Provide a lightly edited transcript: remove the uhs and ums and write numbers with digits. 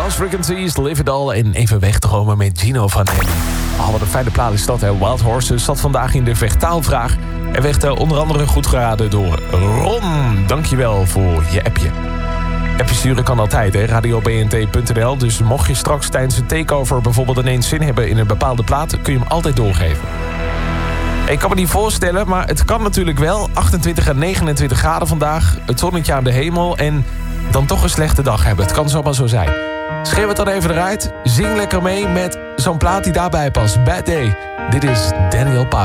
Lost Frequencies, Live It All en even wegdromen met Gino van Hem. Oh, wat een fijne plaat is dat, hè? Wild Horses zat vandaag in de vertaalvraag en werd onder andere goed geraden door Ron. Dankjewel voor je appje. Appje sturen kan altijd, hè? radiobnt.nl. Dus mocht je straks tijdens een takeover bijvoorbeeld ineens zin hebben in een bepaalde plaat, kun je hem altijd doorgeven. Ik kan me niet voorstellen, maar het kan natuurlijk wel. 28 en 29 graden vandaag, het zonnetje aan de hemel en dan toch een slechte dag hebben. Het kan zomaar zo zijn. Schreeuw het dan even eruit. Zing lekker mee met zo'n plaat die daarbij past. Bad Day. Dit is Daniel Powell.